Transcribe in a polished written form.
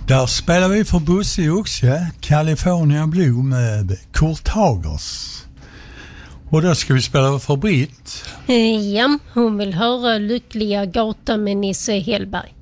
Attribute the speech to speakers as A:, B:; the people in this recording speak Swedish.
A: Där spelar vi för Bosse Oxie, California Blue med Kurt Hagers. Och då ska vi spela för Britt.
B: Ja, hon vill höra Lyckliga gatan med Nisse Hellberg.